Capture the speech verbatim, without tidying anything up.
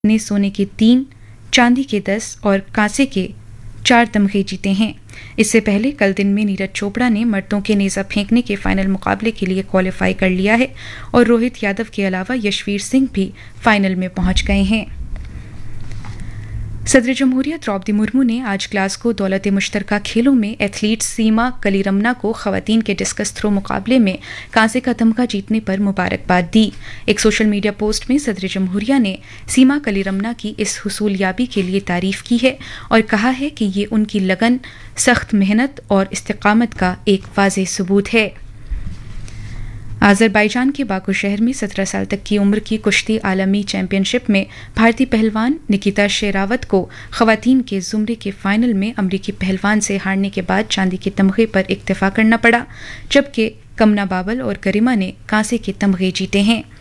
ने सोने के तीन, चांदी के दस और कांसे के चार तमगे जीते हैं। इससे पहले कल दिन में नीरज चोपड़ा ने मर्दों के नेजा फेंकने के फाइनल मुकाबले के लिए क्वालिफाई कर लिया है और रोहित यादव के अलावा यशवीर सिंह भी फाइनल में पहुंच गए हैं। सदर जमहूरिया द्रौपदी मुर्मू ने आज ग्लासगो दौलत मुश्तरका खेलों में एथलीट सीमा कलीरमना को खवातीन के डिस्कस थ्रो मुकाबले में कांसे का तमगा जीतने पर मुबारकबाद दी। एक सोशल मीडिया पोस्ट में सदर जमहूरिया ने सीमा कलीरमना की इस हुसूलियाबी के लिए तारीफ की है और कहा है कि ये उनकी लगन, सख्त मेहनत और इस्तिकामत का एक वाज़ेह सबूत है। अज़रबैजान के बाकू शहर में सत्रह साल तक की उम्र की कुश्ती आलमी चैंपियनशिप में भारतीय पहलवान निकिता शेरावत को खवातीन के जुमरे के फाइनल में अमरीकी पहलवान से हारने के बाद चांदी के तमगे पर इक्तफा करना पड़ा, जबकि कमना बाबल और गरिमा ने कांसे के तमगे जीते हैं।